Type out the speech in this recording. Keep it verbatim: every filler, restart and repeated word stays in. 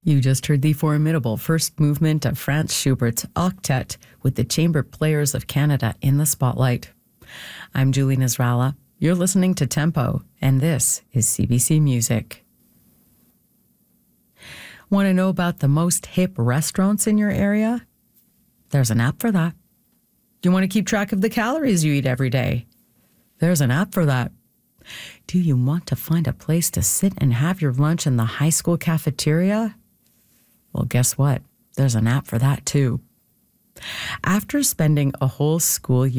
You just heard the formidable first movement of Franz Schubert's Octet with the Chamber Players of Canada in the spotlight. I'm Julie Nasrallah. You're listening to Tempo, and this is C B C Music. Want to know about the most hip restaurants in your area? There's an app for that. Do you want to keep track of the calories you eat every day? There's an app for that. Do you want to find a place to sit and have your lunch in the high school cafeteria? Well, guess what? There's an app for that too. After spending a whole school year